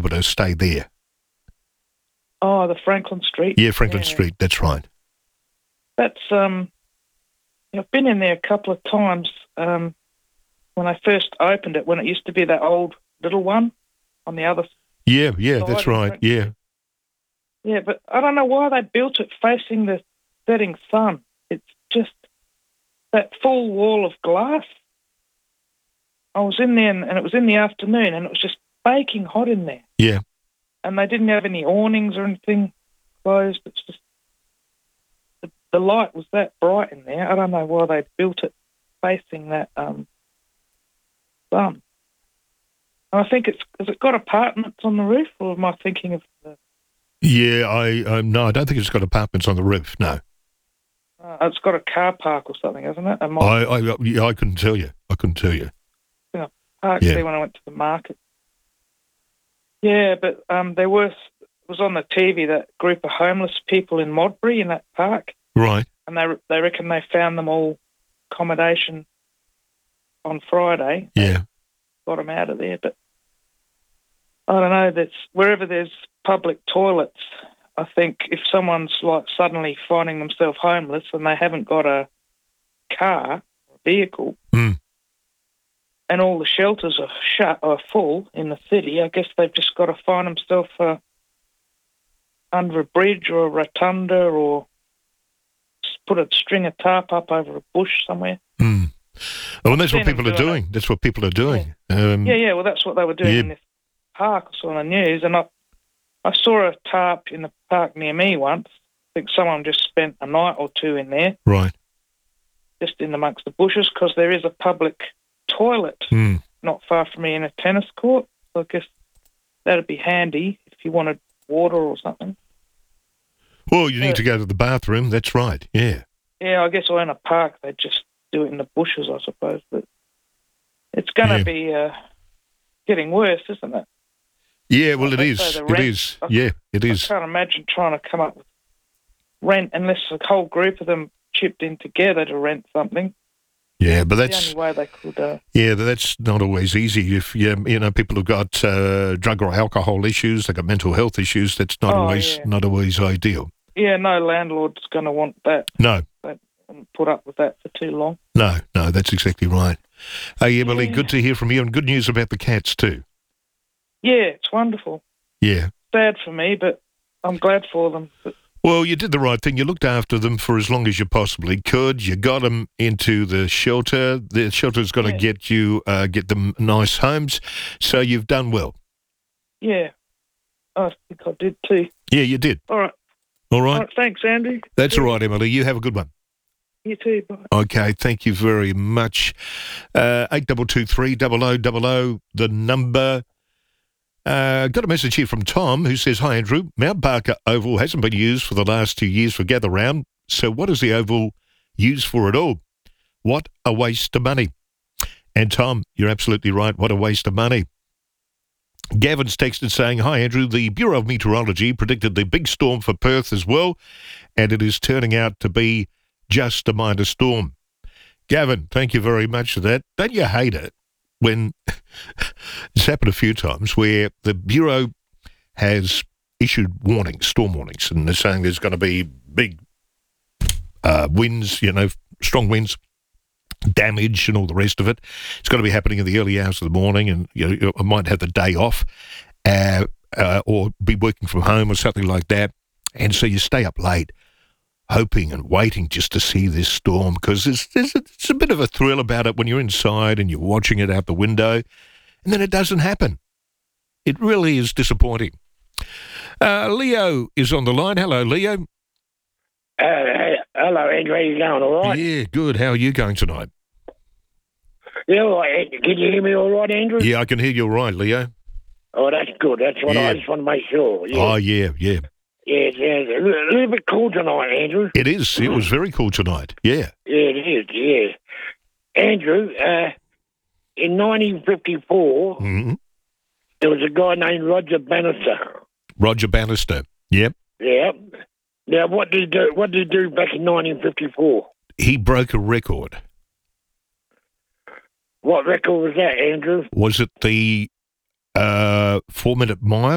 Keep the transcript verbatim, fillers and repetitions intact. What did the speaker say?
able to stay there. Oh, the Franklin Street. Yeah, Franklin yeah. Street, that's right. That's, um, I've been in there a couple of times um, when I first opened it, when it used to be that old little one on the other Yeah, yeah, side. that's right, yeah. Yeah, but I don't know why they built it facing the setting sun. It's just that full wall of glass. I was in there and, and it was in the afternoon and it was just baking hot in there. Yeah. And they didn't have any awnings or anything closed. It's just the, the light was that bright in there. I don't know why they built it facing that um, sun. And I think it's has it got apartments on the roof, or am I thinking of the? Yeah, I um, no, I don't think it's got apartments on the roof. No. Uh, it's got a car park or something, hasn't it? Am I, I, yeah, I couldn't tell you. I couldn't tell you. I parked Yeah. there when I went to the market. Yeah, but um, there was it was on the T V that group of homeless people in Modbury in that park, Right. and they they reckon they found them all accommodation on Friday. Yeah. Got them out of there, but I don't know. That's wherever there's public toilets. I think if someone's like suddenly finding themselves homeless and they haven't got a car, or vehicle, Mm. and all the shelters are shut or full in the city, I guess they've just got to find themselves uh, under a bridge or a rotunda, or just put a string of tarp up over a bush somewhere. Mm. Oh, and that's what Seen them people are doing doing. That's what people are doing. Um, Yeah, yeah. Well, that's what they were doing Yeah. in this park. I saw on the news, and I, I saw a tarp in the park near me once. I think someone just spent a night or two in there, Right. just in amongst the bushes, because there is a public toilet Mm. not far from me in a tennis court. So I guess that'd be handy if you wanted water or something. Well, you need Yeah. to go to the bathroom. That's right. Yeah. Yeah, I guess in a park they just do it in the bushes, I suppose. But it's going to Yeah. be uh, getting worse, isn't it? Yeah, well, Like it they is. say, the It rent- is. Yeah, it I is. can't imagine trying to come up with rent unless a whole group of them chipped in together to rent something. Yeah, but The that's only way they could. Uh, yeah, but that's not always easy. If you you know people have got uh, drug or alcohol issues, they've got mental health issues. That's not Oh, always yeah. not always ideal. yeah, no landlord's going to want that No, and put up with that for too long. no, no. That's exactly right. Hey, Emily, Yeah. good to hear from you, and good news about the cats too. Yeah, it's wonderful. Yeah. Sad for me, but I'm glad for them. But Well, you did the right thing. You looked after them for as long as you possibly could. You got them into the shelter. The shelter's going to Yeah. get you, uh, get them nice homes. So you've done well. yeah, I think I did too. Yeah, you did. All right. All All right. right. Thanks, Andrew. That's Yeah. all right, Emily. You have a good one. You too. Bye. Okay, thank you very much. Uh, eight double two three double o double o, the number. Uh, got a message here from Tom who says, "Hi Andrew, Mount Barker Oval hasn't been used for the last two years for Gather Round. So what is the Oval used for at all? What a waste of money." And Tom, you're absolutely right. What a waste of money. Gavin's texted saying, "Hi Andrew, the Bureau of Meteorology predicted the big storm for Perth as well, and it is turning out to be just a minor storm." Gavin, thank you very much for that. Don't you hate it when it's happened a few times where the Bureau has issued warnings, storm warnings, and they're saying there's going to be big uh, winds, you know, strong winds, damage and all the rest of it. It's going to be happening in the early hours of the morning, and you know, I might have the day off uh, uh, or be working from home or something like that. And so you stay up late, hoping and waiting just to see this storm, because there's, there's a, it's a bit of a thrill about it when you're inside and you're watching it out the window, and then it doesn't happen. It really is disappointing. Uh, Leo is on the line. Hello, Leo. Uh, hey, hello, Andrew. How you going? All right? Yeah, good. How are you going tonight? Yeah, all right. Can you hear me all right, Andrew? Yeah, I can hear you all right, Leo. Oh, that's good. That's what Yeah. I just want to make sure. Yeah, Oh, yeah, yeah. yeah, yeah. A little, a little bit cool tonight, Andrew. It is. It was very cool tonight. Yeah. Yeah, it is. Yeah, Andrew. Uh, in nineteen fifty-four, hmm there was a guy named Roger Bannister. Roger Bannister. Yep. Yeah. Now, what did he do? What did he do back in nineteen fifty-four? He broke a record. What record was that, Andrew? Was it the uh, four-minute mile?